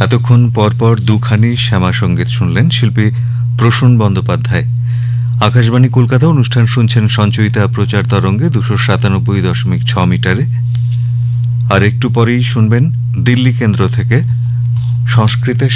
এতক্ষণ পরপর দুখানি শ্যামা সঙ্গীত শুনলেন শিল্পী প্রসূন বন্দ্যোপাধ্যায়। আকাশবাণী কলকাতা অনুষ্ঠান শুনছেন সঞ্চয়িতা প্রচার তরঙ্গে 297.6 মিটারে। আর একটু পরেই শুনবেন দিল্লি কেন্দ্র থেকে সংস্কৃতে